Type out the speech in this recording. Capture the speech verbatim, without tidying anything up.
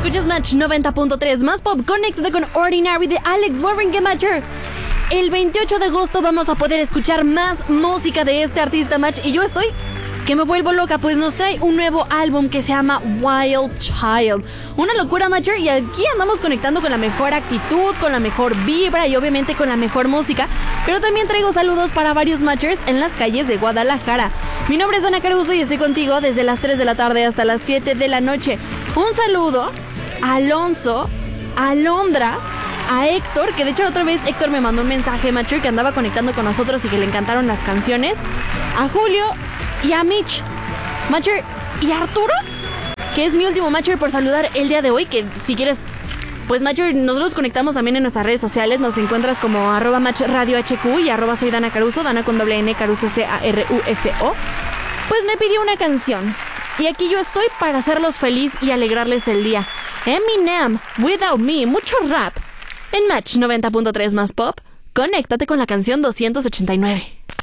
Escuchas Match noventa punto tres más pop. Conéctate con Ordinary de Alex Warren Matcher. El veintiocho de agosto vamos a poder escuchar más música de este artista, Match. Y yo estoy que me vuelvo loca, pues nos trae un nuevo álbum que se llama Wild Child. Una locura, Matcher, y aquí andamos conectando con la mejor actitud, con la mejor vibra y obviamente con la mejor música. Pero también traigo saludos para varios Matchers en las calles de Guadalajara. Mi nombre es Dana Caruso y estoy contigo desde las tres de la tarde hasta las siete de la noche. Un saludo a Alonso, a Londra, a Héctor, que de hecho la otra vez Héctor me mandó un mensaje, Matcher, que andaba conectando con nosotros y que le encantaron las canciones. A Julio y a Mitch, Matcher, y a Arturo, que es mi último Matcher por saludar el día de hoy, que si quieres, pues Matcher, nosotros conectamos también en nuestras redes sociales, nos encuentras como arroba Match Radio H Q y arroba soy Dana Caruso, Dana con doble N, Caruso C A R U S O. Pues me pidió una canción, y aquí yo estoy para hacerlos feliz y alegrarles el día. Eminem, Without Me, mucho rap. En Match noventa punto tres más pop, conéctate con la canción doscientos ochenta y nueve.